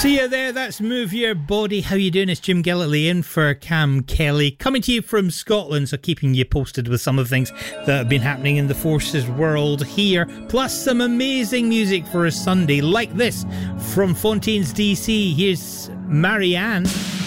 See you there, that's Move Your Body. How you doing? It's Jim Gillitley in for Cam Kelly, coming to you from Scotland, so keeping you posted with some of the things that have been happening in the Forces world here, plus some amazing music for a Sunday like this from Fontaines DC. Here's Marianne.